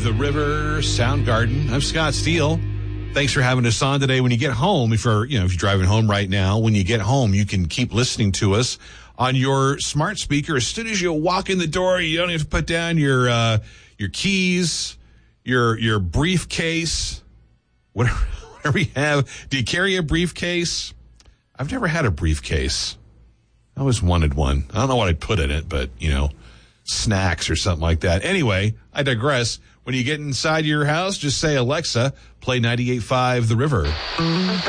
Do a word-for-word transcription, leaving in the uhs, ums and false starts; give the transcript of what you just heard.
The River Soundgarden. I'm Scott Steele. Thanks for having us on today. When you get home, if you're, you know, if you're driving home right now, when you get home, you can keep listening to us on your smart speaker. As soon as you walk in the door, you don't have to put down your uh, your keys, your your briefcase, whatever, whatever you have. Do you carry a briefcase? I've never had a briefcase. I always wanted one. I don't know what I'd put in it, but, you know, snacks or something like that. Anyway, I digress. When you get inside your house, just say, Alexa, play ninety-eight point five The River.